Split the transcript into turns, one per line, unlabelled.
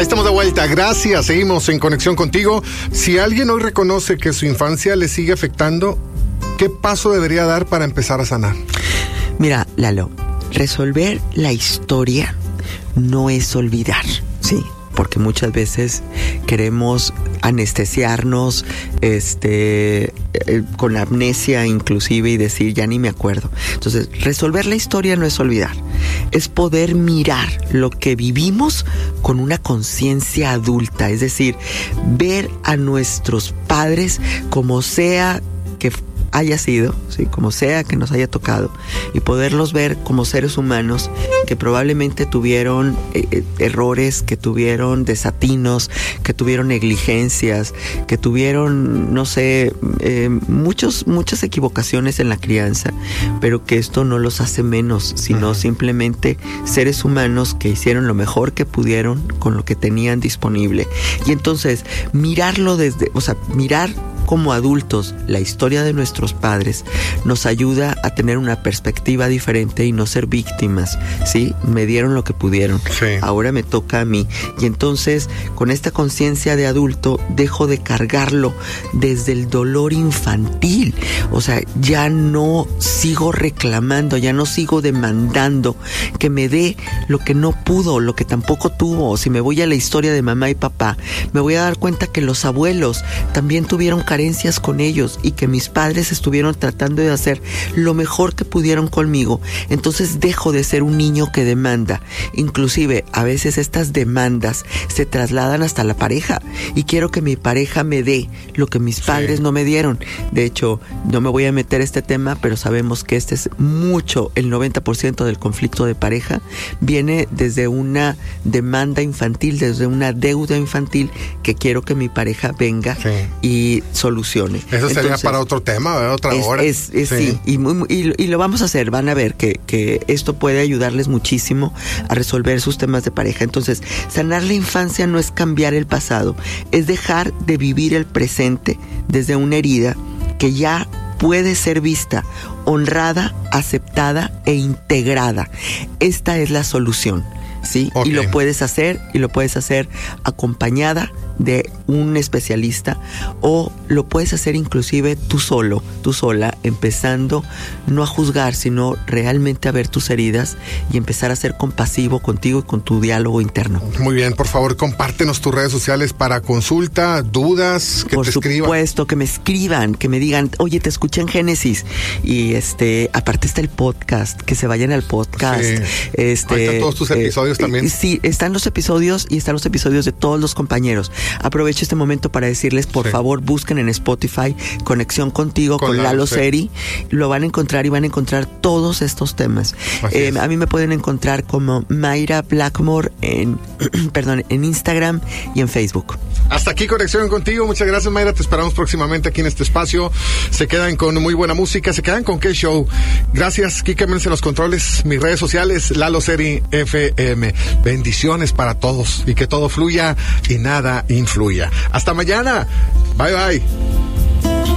estamos de vuelta, gracias, seguimos en conexión contigo. Si alguien hoy reconoce que su infancia le sigue afectando, ¿qué paso debería dar para empezar a sanar?
Mira, Lalo, resolver la historia no es olvidar, ¿sí? Porque muchas veces queremos anestesiarnos con amnesia inclusive y decir ya ni me acuerdo. Entonces, resolver la historia no es olvidar, es poder mirar lo que vivimos con una conciencia adulta, es decir, ver a nuestros padres como sea que haya sido, ¿sí? Como sea que nos haya tocado, y poderlos ver como seres humanos que probablemente tuvieron errores, que tuvieron desatinos, que tuvieron negligencias, que tuvieron, no sé, muchas equivocaciones en la crianza, pero que esto no los hace menos, sino simplemente seres humanos que hicieron lo mejor que pudieron con lo que tenían disponible. Y entonces, mirarlo mirar como adultos la historia de nuestros padres nos ayuda a tener una perspectiva diferente y no ser víctimas, ¿sí? Me dieron lo que pudieron, sí. Ahora me toca a mí. Y entonces, con esta conciencia de adulto, dejo de cargarlo desde el dolor infantil. O sea, ya no sigo reclamando, ya no sigo demandando que me dé lo que no pudo, lo que tampoco tuvo. Si me voy a la historia de mamá y papá, me voy a dar cuenta que los abuelos también tuvieron carencias con ellos y que mis padres estuvieron tratando de hacer lo mejor que pudieron conmigo. Entonces dejo de ser un niño que demanda. Inclusive a veces estas demandas se trasladan hasta la pareja y quiero que mi pareja me dé lo que mis padres no me dieron. De hecho, no me voy a meter este tema, pero sabemos que este es mucho, el 90% del conflicto de pareja viene desde una demanda infantil, desde una deuda infantil que quiero que mi pareja venga y solucione.
Eso sería entonces, para otro tema, ¿verdad? Otra hora.
Sí, y lo vamos a hacer. Van a ver que esto puede ayudarles muchísimo a resolver sus temas de pareja. Entonces, sanar la infancia no es cambiar el pasado, es dejar de vivir el presente desde una herida que ya puede ser vista, honrada, aceptada e integrada. Esta es la solución, ¿sí? Okay. Y lo puedes hacer acompañada de un especialista, o lo puedes hacer inclusive tú sola, empezando no a juzgar, sino realmente a ver tus heridas y empezar a ser compasivo contigo y con tu diálogo interno.
Muy bien, por favor, compártenos tus redes sociales para consulta, dudas, que por te escriban.
Por supuesto, que me escriban, que me digan, oye, te escuché en Génesis, y aparte está el podcast, que se vayan al podcast.
Sí. Ahí están todos tus episodios también.
Sí, están los episodios y están los episodios de todos los compañeros. Aprovecho este momento para decirles, por favor, busquen en Spotify Conexión Contigo con Lalo Seri. Lo van a encontrar y van a encontrar todos estos temas. A mí me pueden encontrar como Mayra Blackmore en Instagram y en Facebook.
Hasta aquí Conexión Contigo. Muchas gracias, Mayra. Te esperamos próximamente aquí en este espacio. Se quedan con muy buena música. Se quedan con K-Show. Gracias, Kike Méndez en los controles. Mis redes sociales, Lalo Seri FM. Bendiciones para todos y que todo fluya y nada influya. Hasta mañana. Bye, bye.